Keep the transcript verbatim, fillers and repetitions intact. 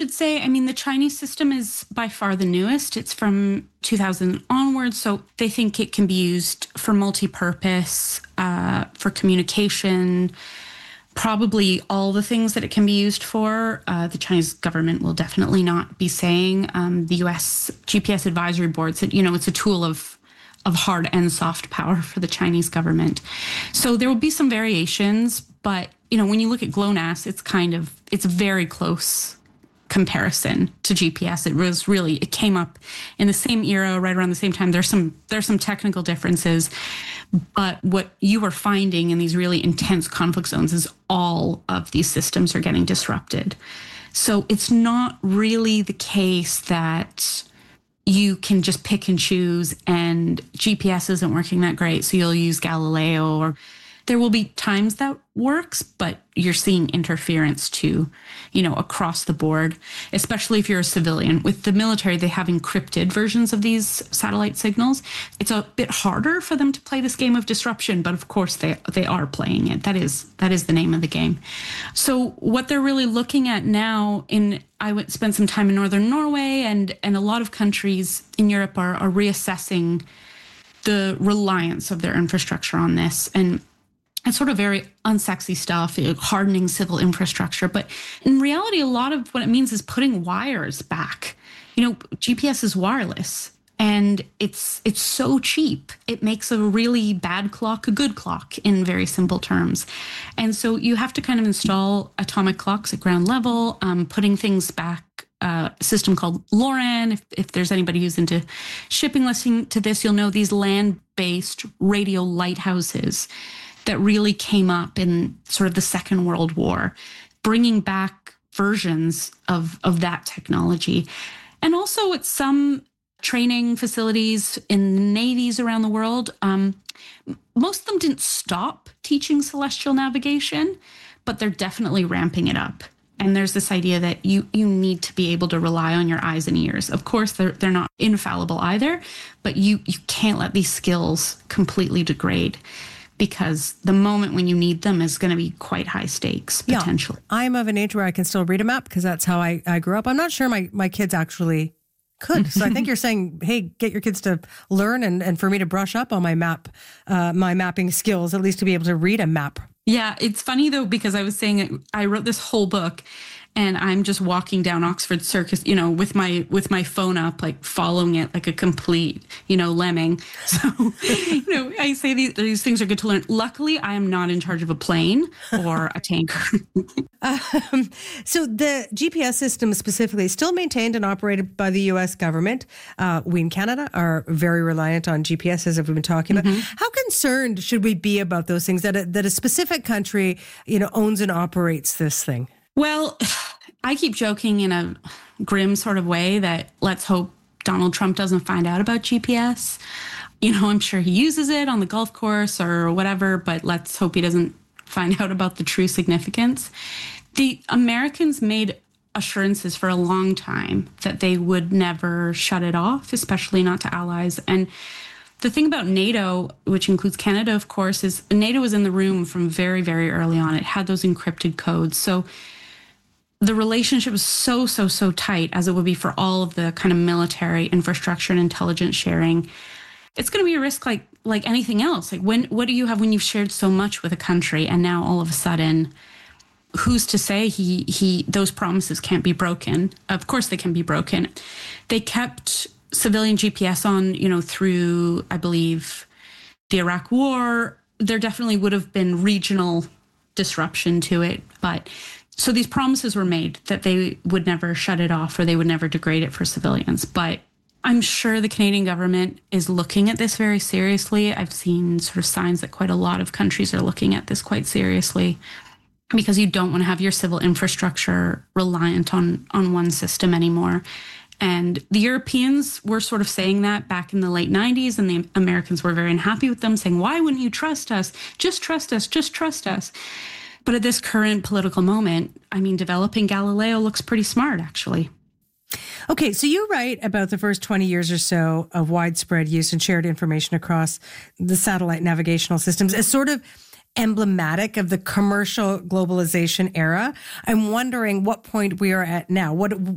should say, I mean, the Chinese system is by far the newest. It's from two thousand onwards, so they think it can be used for multi-purpose, uh, for communication, probably all the things that it can be used for. Uh, the Chinese government will definitely not be saying. Um, the U S G P S advisory board said, you know, it's a tool of of hard and soft power for the Chinese government. So there will be some variations, but, you know, when you look at GLONASS, it's kind of, it's a very close comparison to G P S. It was really, it came up in the same era, right around the same time. There's some, there's some technical differences, but what you are finding in these really intense conflict zones is all of these systems are getting disrupted. So it's not really the case that you can just pick and choose and G P S isn't working that great, so you'll use Galileo. Or there will be times that works, but you're seeing interference too, you know, across the board, especially if you're a civilian. With the military, they have encrypted versions of these satellite signals. It's a bit harder for them to play this game of disruption, but of course they they are playing it. That is that is the name of the game. So what they're really looking at now, in I went spent some time in northern Norway, and and a lot of countries in Europe are are reassessing the reliance of their infrastructure on this. And it's sort of very unsexy stuff, hardening civil infrastructure. But in reality, a lot of what it means is putting wires back. You know, G P S is wireless, and it's it's so cheap. It makes a really bad clock a good clock in very simple terms. And so you have to kind of install atomic clocks at ground level, um, putting things back. Uh, a system called LORAN. If, if there's anybody who's into shipping listening to this, you'll know these land-based radio lighthouses that really came up in sort of the Second World War, bringing back versions of, of that technology. And also at some training facilities in navies around the world, um, most of them didn't stop teaching celestial navigation, but they're definitely ramping it up. And there's this idea that you you need to be able to rely on your eyes and ears. Of course, they're they're not infallible either, but you you can't let these skills completely degrade, because the moment when you need them is going to be quite high stakes, potentially. Yeah, I'm of an age where I can still read a map because that's how I, I grew up. I'm not sure my, my kids actually could. So I think you're saying, hey, get your kids to learn and, and for me to brush up on my map, uh, my mapping skills, at least to be able to read a map. Yeah, it's funny, though, because I was saying I wrote this whole book and I'm just walking down Oxford Circus, you know, with my with my phone up, like following it like a complete, you know, lemming. So, you know, I say these, these things are good to learn. Luckily, I am not in charge of a plane or a tanker. um, so the G P S system specifically is still maintained and operated by the U S government. Uh, we in Canada are very reliant on G P S, as we've been talking about. Mm-hmm. How concerned should we be about those things, that a, that a specific country, you know, owns and operates this thing? Well, I keep joking in a grim sort of way that let's hope Donald Trump doesn't find out about G P S. You know, I'm sure he uses it on the golf course or whatever, but let's hope he doesn't find out about the true significance. The Americans made assurances for a long time that they would never shut it off, especially not to allies. And the thing about NATO, which includes Canada, of course, is NATO was in the room from very, very early on. It had those encrypted codes. So the relationship was so, so, so tight, as it would be for all of the kind of military infrastructure and intelligence sharing. It's going to be a risk like like anything else. Like when, what do you have when you've shared so much with a country and now all of a sudden, who's to say he he those promises can't be broken? Of course they can be broken. They kept civilian G P S on, you know, through, I believe, the Iraq War. There definitely would have been regional disruption to it, but so these promises were made that they would never shut it off or they would never degrade it for civilians. But I'm sure the Canadian government is looking at this very seriously. I've seen sort of signs that quite a lot of countries are looking at this quite seriously, because you don't want to have your civil infrastructure reliant on, on one system anymore. And the Europeans were sort of saying that back in the late nineties, and the Americans were very unhappy with them, saying, why wouldn't you trust us? Just trust us, just trust us. But at this current political moment, I mean, developing Galileo looks pretty smart, actually. Okay, so you write about the first twenty years or so of widespread use and shared information across the satellite navigational systems as sort of emblematic of the commercial globalization era. I'm wondering what point we are at now. What